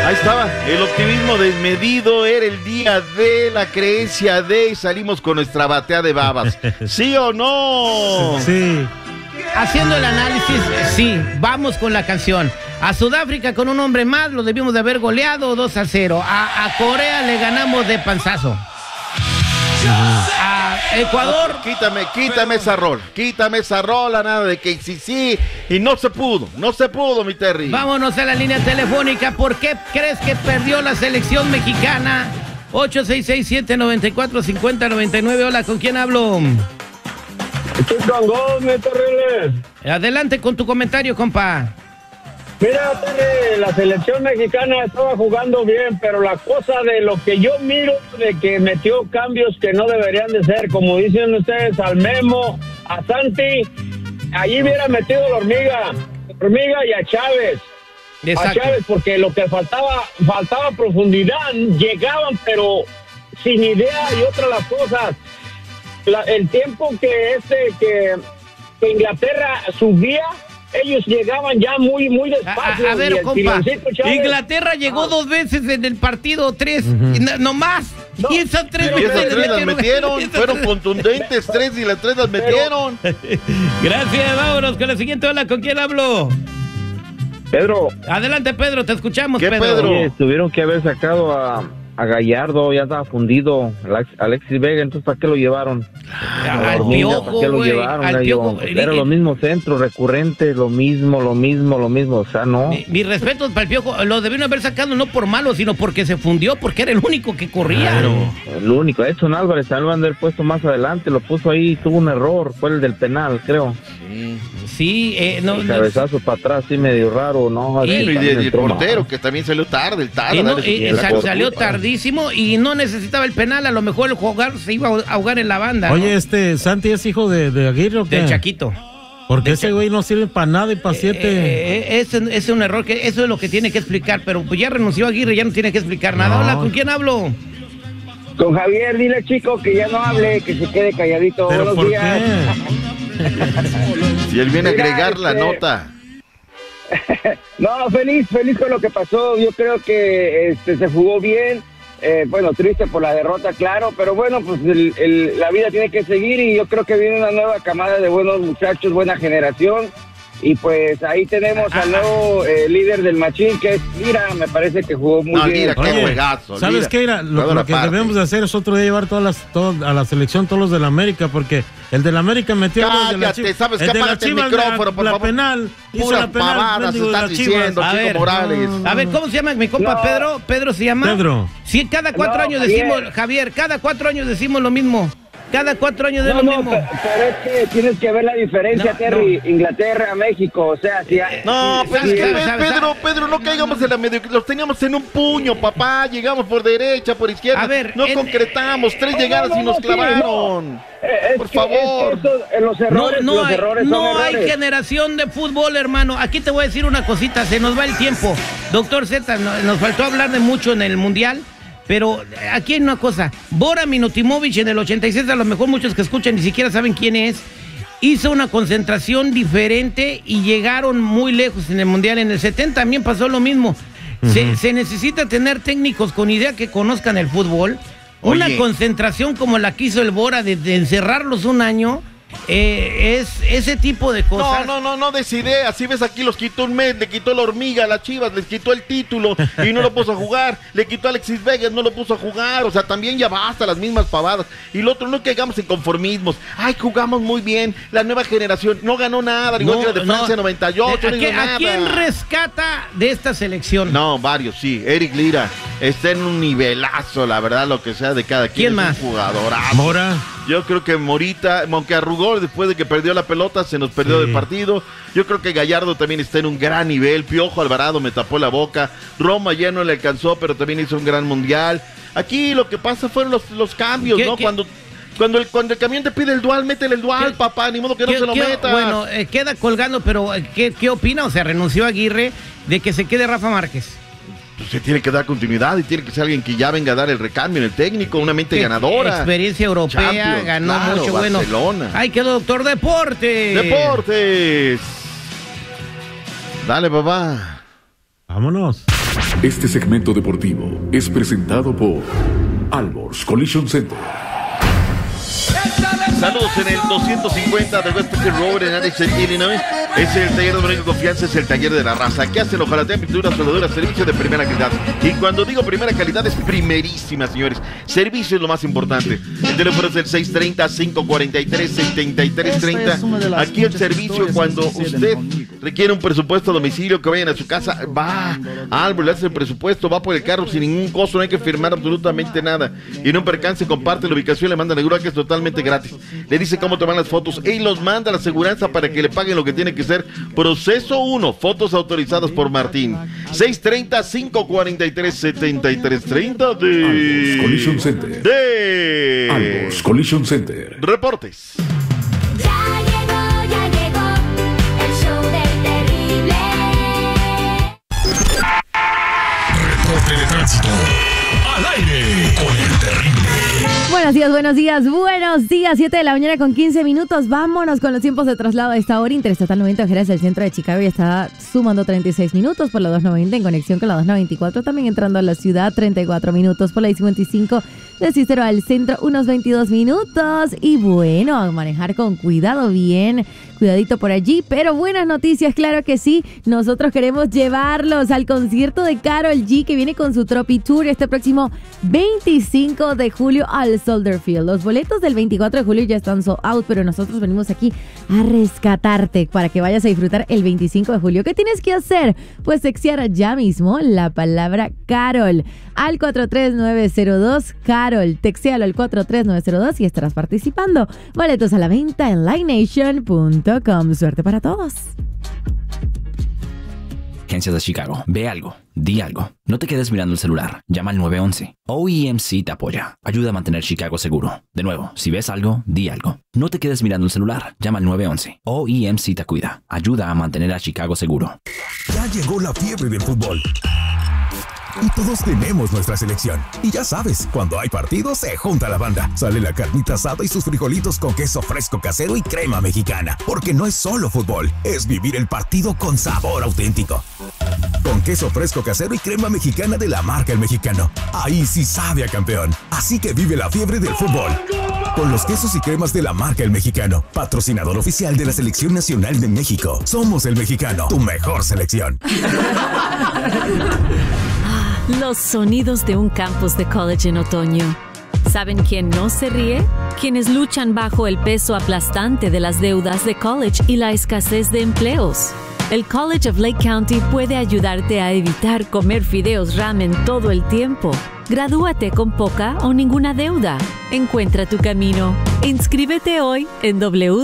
Ahí estaba, el optimismo desmedido, era el día de la creencia de salimos con nuestra batea de babas. ¿Sí o no? Sí. Haciendo el análisis, sí, vamos con la canción. A Sudáfrica con un hombre más lo debimos de haber goleado 2-0. A Corea le ganamos de panzazo. A Ecuador. Quítame esa rola, nada de que sí, y no se pudo, mi Terry. Vámonos a la línea telefónica. ¿Por qué crees que perdió la selección mexicana? 8667-945099. Hola, ¿con quién hablo? Chico, mi Terry. Adelante con tu comentario, compa. Mira, Terry, la selección mexicana estaba jugando bien, pero la cosa de lo que yo miro de que metió cambios que no deberían de ser, como dicen ustedes, al Memo, a Santi, allí hubiera metido a la hormiga y a Chávez. Exacto. A Chávez, porque lo que faltaba profundidad, llegaban, pero sin idea y otras las cosas. El tiempo que Inglaterra subía, ellos llegaban ya muy despacio. A ver, compa, Inglaterra llegó 2 veces en el partido, 3, no más. No, y esas 3 veces las metieron, fueron contundentes 3 y las 3 las metieron. Gracias, vámonos con la siguiente. Hola, ¿con quién hablo? Pedro. Adelante, Pedro, te escuchamos, ¿Qué, Pedro? Oye, tuvieron que haber sacado a Gallardo, ya estaba fundido, Alexis Vega, entonces ¿para qué lo llevaron? Al Piojo, ¿para qué lo güey, llevaron, al Piojo. Era los mismos centros recurrentes, lo mismo, o sea, no. Mi respeto para el Piojo, lo debieron haber sacado no por malo, sino porque se fundió, porque era el único que corría. Claro. El único, Edson Álvarez, se lo han de haber puesto más adelante, lo puso ahí, tuvo un error, fue el del penal, creo. Sí, el cabezazo para atrás, sí, medio raro, ¿no? Y el portero, que también salió tarde, salió tardísimo y no necesitaba el penal, a lo mejor el jugador se iba a ahogar en la banda. Oye, ¿no? ¿Santi es hijo de Aguirre o qué? Del Chaquito. Porque ese güey no sirve para nada y para 7. Ese es un error, que eso es lo que tiene que explicar, pero pues ya renunció Aguirre, ya no tiene que explicar nada. No. Hola, ¿con quién hablo? Con Javier, dile, chico, que ya no hable, que se quede calladito. ¿Pero Buenos por días. qué? Si él viene a agregar la nota. No, feliz con lo que pasó. Yo creo que se jugó bien. Bueno, triste por la derrota, claro, pero bueno, pues la vida tiene que seguir y yo creo que viene una nueva camada de buenos muchachos, buena generación. Y pues ahí tenemos al nuevo líder del Machín, que es Lira. Me parece que jugó muy bien. Lira, qué juegazo. ¿Sabes qué? Lo que debemos de hacer es otro día llevar a la selección todos los de la América, porque el de la América metió Cállate, los de la ¿sabes qué? el de la Apágate el Chivas, micrófono, por la favor. penal, hizo Puras la penal, pavadas mendigo de estás las Chivas. diciendo, A Chico ver, Morales. A ver, ¿cómo se llama mi compa? No. Pedro. ¿Pedro se llama? Pedro. Sí, cada 4 años Javier. decimos, Javier, cada 4 años decimos lo mismo. Cada 4 años de lo mismo. Pero es que tienes que ver la diferencia, Terry. Inglaterra, México, o sea, No, pero ¿sabes es que qué? Pedro, no caigamos en la mediocridad. Los teníamos en un puño, papá. Llegamos por derecha, por izquierda. A ver, no concretamos. 3 llegadas y nos sí, clavaron. Por favor. Los errores, No son hay errores. generación de fútbol, hermano. Aquí te voy a decir una cosita, se nos va el tiempo. Doctor Z, nos faltó hablar de mucho en el Mundial, pero aquí hay una cosa. Bora Minutimovic en el 86, a lo mejor muchos que escuchan ni siquiera saben quién es, hizo una concentración diferente y llegaron muy lejos en el Mundial. En el 70 también pasó lo mismo. Se necesita tener técnicos con idea que conozcan el fútbol. Una Oye. concentración como la que hizo el Bora de encerrarlos un año, es ese tipo de cosas. No des ideas. Si ves aquí, los quitó un mes, le quitó la hormiga a las Chivas, les quitó el título y no lo puso a jugar. Le quitó a Alexis Vega, no lo puso a jugar. O sea, también ya basta las mismas pavadas. Y lo otro, no caigamos en conformismos. Ay, jugamos muy bien. La nueva generación no ganó nada, igual que la de Francia 98. ¿A quién rescata de esta selección? No, varios, sí. Eric Lira está en un nivelazo, la verdad, lo que sea de cada quien. ¿Quién más? Un jugadorazo. Mora. Yo creo que Morita, aunque arrugó después de que perdió la pelota, se nos perdió del partido. Yo creo que Gallardo también está en un gran nivel. Piojo Alvarado me tapó la boca. Roma ya no le alcanzó, pero también hizo un gran mundial. Aquí lo que pasa fueron los cambios, ¿no? Cuando el camión te pide el dual, métele el dual, papá, ni modo que no se lo meta. Bueno, queda colgando, pero ¿qué opina? O sea, renunció Aguirre de que se quede Rafa Márquez. Pues se tiene que dar continuidad y tiene que ser alguien que ya venga a dar el recambio en el técnico, una mente ganadora. Experiencia europea, Champions, ganó claro, mucho. Barcelona. Bueno, ahí quedó Doctor Deportes. Deportes. Dale, papá. Vámonos. Este segmento deportivo es presentado por Alborz Collision Center. Saludos en el 250 de West Peter Road en Addison, Illinois. Es el taller de Moreno Confianza, es el taller de la raza. ¿Qué hacen? Ojalatea, pintura, soldadura, servicio de primera calidad. Y cuando digo primera calidad es primerísima, señores. Servicio es lo más importante. El teléfono es el 630-543-7330. Aquí el servicio, cuando usted requiere un presupuesto a domicilio, que vayan a su casa, va a Alborz, le hace el presupuesto, va por el carro sin ningún costo, no hay que firmar absolutamente nada. Y en un percance comparte la ubicación, le manda la grúa, que es totalmente gratis. Le dice cómo tomar las fotos y los manda a la aseguranza para que le paguen lo que tiene que ser. Proceso 1, fotos autorizadas por Martín. 630-543-7330 de Alborz Collision Center. Alborz Collision Center. Reportes. Ya llegó el show del terrible. Reporte de tránsito al aire con el terrible. Buenos días, 7 de la mañana con 15 minutos. Vámonos con los tiempos de traslado a esta hora. Interestatal 90 Ojeras del centro de Chicago y está sumando 36 minutos por la 290 en conexión con la 294. También entrando a la ciudad, 34 minutos por la I-55 de Cícero al centro, unos 22 minutos. Y bueno, a manejar con cuidado, bien, cuidadito por allí. Pero buenas noticias, claro que sí. Nosotros queremos llevarlos al concierto de Karol G, que viene con su Tropi Tour este próximo 25 de julio al Soldier Field. Los boletos del 24 de julio ya están sold out, pero nosotros venimos aquí a rescatarte para que vayas a disfrutar el 25 de julio. ¿Qué tienes que hacer? Pues textear ya mismo la palabra Karol al 43902 Karol. Textéalo al 43902 y estarás participando. Boletos a la venta en livenation.com. Suerte para todos. Agencias de Chicago. Ve algo. Di algo. No te quedes mirando el celular. Llama al 911. OEMC te apoya. Ayuda a mantener Chicago seguro. De nuevo, si ves algo, di algo. No te quedes mirando el celular. Llama al 911. OEMC te cuida. Ayuda a mantener a Chicago seguro. Ya llegó la fiebre del fútbol. Y todos tenemos nuestra selección. Y ya sabes, cuando hay partidos se junta la banda. Sale la carnita asada y sus frijolitos con queso fresco casero y crema mexicana. Porque no es solo fútbol, es vivir el partido con sabor auténtico. Con queso fresco casero y crema mexicana de la marca El Mexicano. Ahí sí sabe a campeón. Así que vive la fiebre del fútbol con los quesos y cremas de la marca El Mexicano. Patrocinador oficial de la Selección Nacional de México. Somos El Mexicano, tu mejor selección. Los sonidos de un campus de college en otoño. ¿Saben quién no se ríe? Quienes luchan bajo el peso aplastante de las deudas de college y la escasez de empleos. El College of Lake County puede ayudarte a evitar comer fideos ramen todo el tiempo. Gradúate con poca o ninguna deuda. Encuentra tu camino. Inscríbete hoy en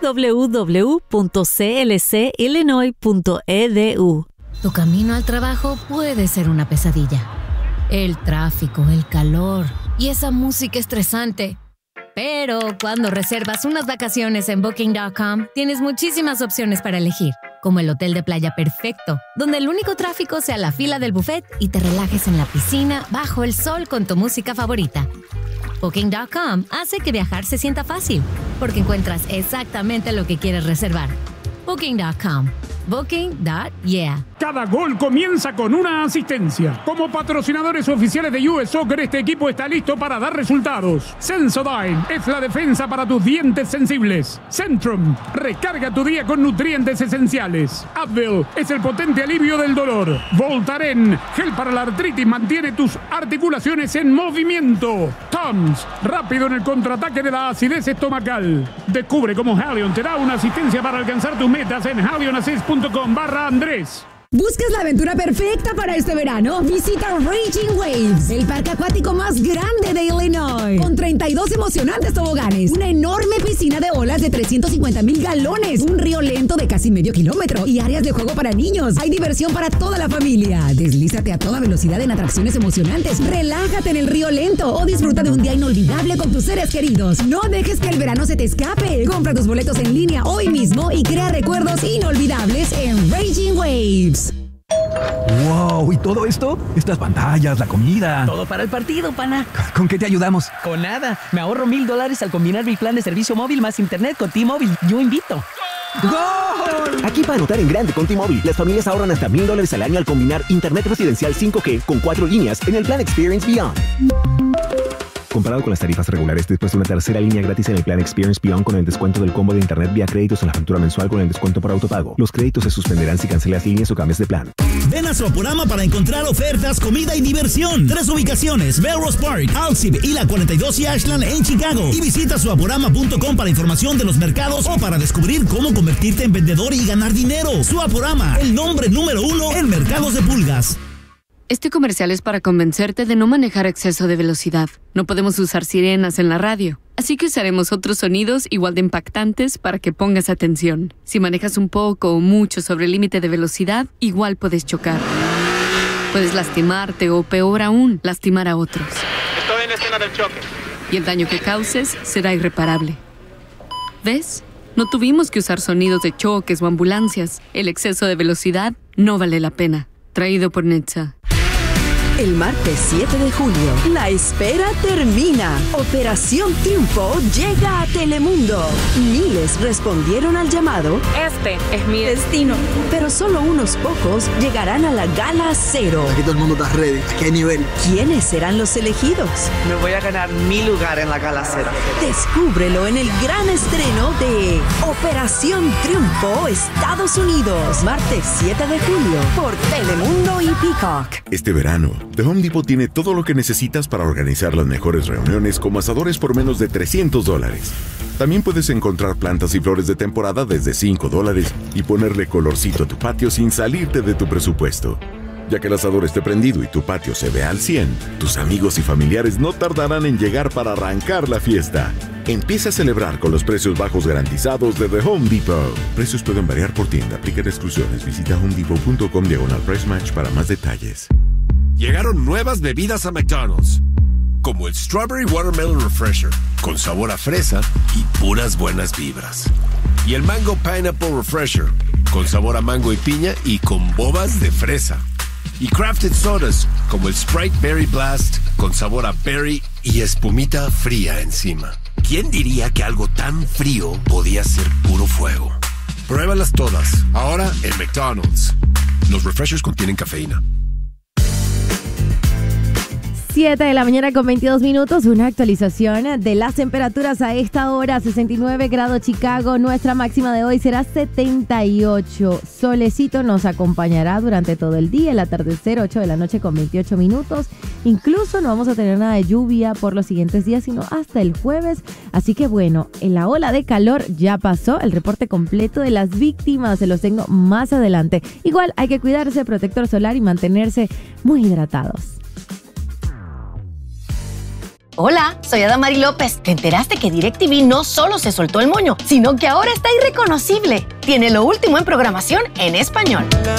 www.clcillinois.edu. Tu camino al trabajo puede ser una pesadilla. El tráfico, el calor y esa música estresante. Pero cuando reservas unas vacaciones en Booking.com, tienes muchísimas opciones para elegir, como el hotel de playa perfecto, donde el único tráfico sea la fila del buffet y te relajes en la piscina bajo el sol con tu música favorita. Booking.com hace que viajar se sienta fácil, porque encuentras exactamente lo que quieres reservar. Booking.com. Booking.yeah. Cada gol comienza con una asistencia. Como patrocinadores oficiales de US Soccer, este equipo está listo para dar resultados. Sensodyne es la defensa para tus dientes sensibles. Centrum, recarga tu día con nutrientes esenciales. Advil es el potente alivio del dolor. Voltaren, gel para la artritis, mantiene tus articulaciones en movimiento. Tums, rápido en el contraataque de la acidez estomacal. Descubre cómo Halion te da una asistencia para alcanzar tus metas en halionassist.com/Andrés. ¿Buscas la aventura perfecta para este verano? Visita Raging Waves, el parque acuático más grande de Illinois, con 32 emocionantes toboganes, una enorme piscina de olas de 350,000 galones, un río lento de casi medio kilómetro y áreas de juego para niños. Hay diversión para toda la familia. Deslízate a toda velocidad en atracciones emocionantes, relájate en el río lento o disfruta de un día inolvidable con tus seres queridos. No dejes que el verano se te escape. Compra tus boletos en línea hoy mismo y crea recuerdos inolvidables en Raging Waves. ¡Wow! ¿Y todo esto? Estas pantallas, la comida. Todo para el partido, pana. ¿Con qué te ayudamos? Con nada. Me ahorro $1,000 al combinar mi plan de servicio móvil más internet con T-Mobile. Yo invito. ¡Gol! Aquí para anotar en grande con T-Mobile, las familias ahorran hasta $1,000 al año al combinar internet residencial 5G con 4 líneas en el plan Experience Beyond. Comparado con las tarifas regulares, después de una tercera línea gratis en el plan Experience Beyond con el descuento del combo de internet vía créditos en la factura mensual con el descuento por autopago. Los créditos se suspenderán si cancelas líneas o cambias de plan. Ven a Suaporama para encontrar ofertas, comida y diversión. 3 ubicaciones: Melrose Park, Alsip y la 42 y Ashland en Chicago. Y visita suaporama.com para información de los mercados o para descubrir cómo convertirte en vendedor y ganar dinero. Suaporama, el nombre número 1 en mercados de pulgas. Este comercial es para convencerte de no manejar a exceso de velocidad. No podemos usar sirenas en la radio, así que usaremos otros sonidos igual de impactantes para que pongas atención. Si manejas un poco o mucho sobre el límite de velocidad, igual puedes chocar. Puedes lastimarte o, peor aún, lastimar a otros. Estoy en la escena del choque. Y el daño que causes será irreparable. ¿Ves? No tuvimos que usar sonidos de choques o ambulancias. El exceso de velocidad no vale la pena. Traído por NHTSA. El martes 7 de julio, la espera termina. Operación Triunfo llega a Telemundo. Miles respondieron al llamado. Este es mi destino. Pero solo unos pocos llegarán a la Gala Cero. Aquí todo el mundo está ready. Aquí hay nivel. ¿Quiénes serán los elegidos? Me voy a ganar mi lugar en la Gala Cero. Descúbrelo en el gran estreno de Operación Triunfo Estados Unidos. Martes 7 de julio por Telemundo y Peacock. Este verano, The Home Depot tiene todo lo que necesitas para organizar las mejores reuniones como asadores por menos de $300. También puedes encontrar plantas y flores de temporada desde $5 y ponerle colorcito a tu patio sin salirte de tu presupuesto. Ya que el asador esté prendido y tu patio se vea al 100, tus amigos y familiares no tardarán en llegar para arrancar la fiesta. Empieza a celebrar con los precios bajos garantizados de The Home Depot. Precios pueden variar por tienda, aplican exclusiones. Visita homedepot.com/price match para más detalles. Llegaron nuevas bebidas a McDonald's, como el Strawberry Watermelon Refresher, con sabor a fresa y puras buenas vibras. Y el Mango Pineapple Refresher, con sabor a mango y piña y con bobas de fresa. Y crafted sodas, como el Sprite Berry Blast, con sabor a berry y espumita fría encima. ¿Quién diría que algo tan frío podía ser puro fuego? Pruébalas todas, ahora en McDonald's. Los refreshers contienen cafeína. 7 de la mañana con 22 minutos, una actualización de las temperaturas a esta hora. 69 grados Chicago, nuestra máxima de hoy será 78. Solecito nos acompañará durante todo el día, el atardecer 8 de la noche con 28 minutos. Incluso no vamos a tener nada de lluvia por los siguientes días, sino hasta el jueves. Así que bueno, en la ola de calor ya pasó. El reporte completo de las víctimas se los tengo más adelante. Igual hay que cuidarse, protector solar y mantenerse muy hidratados. Hola, soy Adamari López. ¿Te enteraste que DirecTV no solo se soltó el moño, sino que ahora está irreconocible? Tiene lo último en programación en español.